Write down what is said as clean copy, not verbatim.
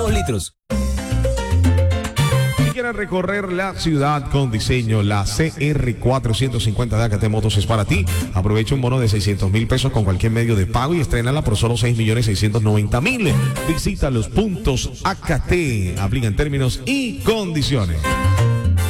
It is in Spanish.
2 litros. Si quieren recorrer la ciudad con diseño, la CR450 de AKT Motos es para ti. Aprovecha un bono de 600,000 pesos con cualquier medio de pago y estrénala por solo 6,690,000. Visita los puntos AKT. Aplican términos y condiciones.